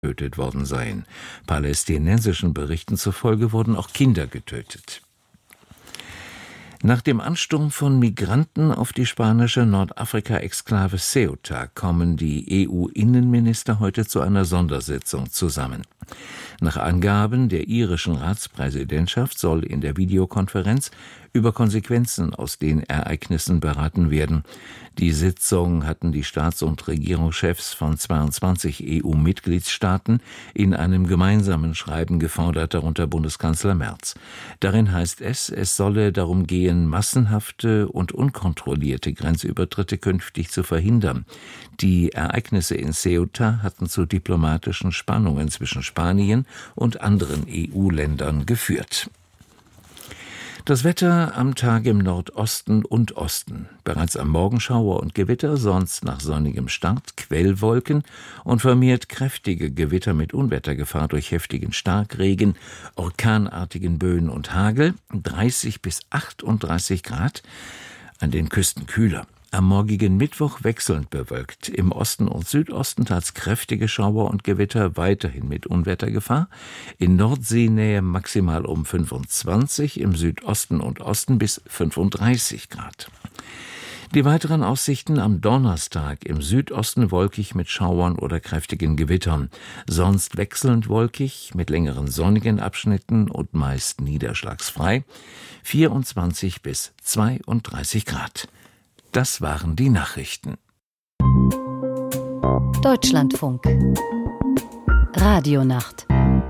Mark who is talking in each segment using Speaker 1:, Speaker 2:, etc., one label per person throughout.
Speaker 1: getötet worden seien. Palästinensischen Berichten zufolge wurden auch Kinder getötet. Nach dem Ansturm von Migranten auf die spanische Nordafrika-Exklave Ceuta kommen die EU-Innenminister heute zu einer Sondersitzung zusammen. Nach Angaben der irischen Ratspräsidentschaft soll in der Videokonferenz über Konsequenzen aus den Ereignissen beraten werden. Die Sitzung hatten die Staats- und Regierungschefs von 22 EU-Mitgliedstaaten in einem gemeinsamen Schreiben gefordert, darunter Bundeskanzler Merz. Darin heißt es solle darum gehen, massenhafte und unkontrollierte Grenzübertritte künftig zu verhindern. Die Ereignisse in Ceuta hatten zu diplomatischen Spannungen zwischen Spanien und anderen EU-Ländern geführt. Das Wetter am Tag im Nordosten und Osten. Bereits am Morgen Schauer und Gewitter, sonst nach sonnigem Start Quellwolken und vermehrt kräftige Gewitter mit Unwettergefahr durch heftigen Starkregen, orkanartigen Böen und Hagel, 30 bis 38 Grad, an den Küsten kühler. Am morgigen Mittwoch wechselnd bewölkt. Im Osten und Südosten teils kräftige Schauer und Gewitter, weiterhin mit Unwettergefahr. In Nordseenähe maximal um 25, im Südosten und Osten bis 35 Grad. Die weiteren Aussichten am Donnerstag: im Südosten wolkig mit Schauern oder kräftigen Gewittern. Sonst wechselnd wolkig mit längeren sonnigen Abschnitten und meist niederschlagsfrei. 24 bis 32 Grad. Das waren die Nachrichten.
Speaker 2: Deutschlandfunk. Radionacht.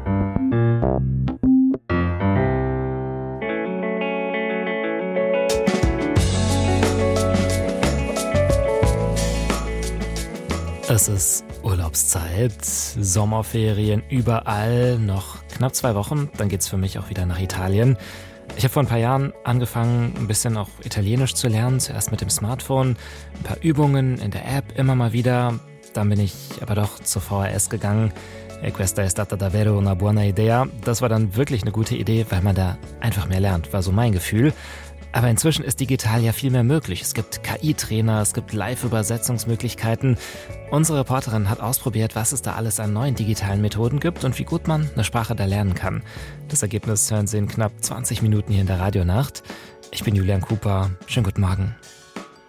Speaker 3: Es ist Urlaubszeit, Sommerferien überall, noch knapp 2 Wochen, dann geht's für mich auch wieder nach Italien. Ich habe vor ein paar Jahren angefangen, ein bisschen auch Italienisch zu lernen, zuerst mit dem Smartphone, ein paar Übungen in der App, immer mal wieder. Dann bin ich aber doch zur VHS gegangen. Questa è stata davvero una buona idea. Das war dann wirklich eine gute Idee, weil man da einfach mehr lernt, war so mein Gefühl. Aber inzwischen ist digital ja viel mehr möglich. Es gibt KI-Trainer, es gibt Live-Übersetzungsmöglichkeiten. Unsere Reporterin hat ausprobiert, was es da alles an neuen digitalen Methoden gibt und wie gut man eine Sprache da lernen kann. Das Ergebnis hören Sie in knapp 20 Minuten hier in der Radionacht. Ich bin Julian Cooper. Schönen guten Morgen.